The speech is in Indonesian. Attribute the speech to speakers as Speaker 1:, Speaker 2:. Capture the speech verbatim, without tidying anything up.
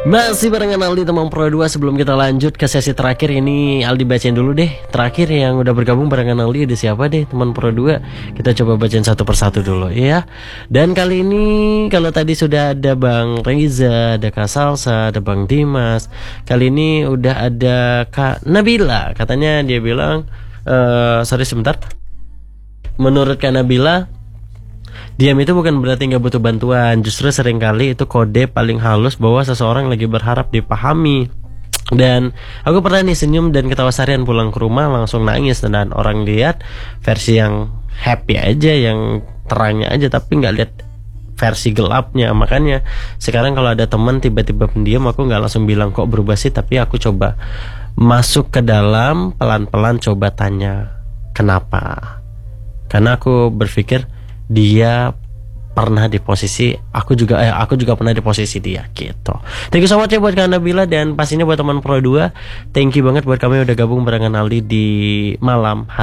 Speaker 1: Masih barengan Aldi teman Pro dua. Sebelum kita lanjut ke sesi terakhir ini, Aldi bacain dulu deh terakhir yang udah bergabung barengan Aldi. Ada siapa deh teman Pro dua? Kita coba bacain satu persatu dulu ya. Dan kali ini kalau tadi sudah ada Bang Reza, ada Kak Salsa, ada Bang Dimas, kali ini udah ada Kak Nabila. Katanya dia bilang uh, sorry sebentar. Menurut Kak Nabila, diam itu bukan berarti nggak butuh bantuan. Justru seringkali itu kode paling halus bahwa seseorang lagi berharap dipahami. Dan aku pernah nih senyum dan ketawa seharian, pulang ke rumah langsung nangis. Dan orang lihat versi yang happy aja, yang terangnya aja, tapi nggak lihat versi gelapnya. Makanya sekarang kalau ada teman tiba-tiba pendiam, aku nggak langsung bilang kok berubah sih, tapi aku coba masuk ke dalam, pelan-pelan coba tanya kenapa. Karena aku berpikir dia pernah di posisi aku juga eh aku juga pernah di posisi dia gitu. Thank you so much ya buat Kak Nabila, dan pastinya buat teman Pro dua, thank you banget buat kamu yang udah gabung barengan Aldi di malam hari